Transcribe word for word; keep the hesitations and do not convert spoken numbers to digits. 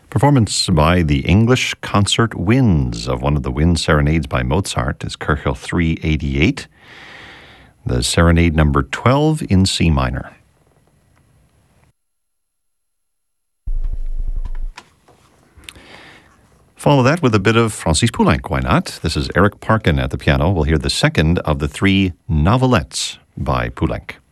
Performance by the English Concert Winds of one of the Wind Serenades by Mozart is Köchel three eighty-eight, the Serenade number twelve in C minor. Follow that with a bit of Francis Poulenc, why not? This is Eric Parkin at the piano. We'll hear the second of the three novelettes by Poulenc.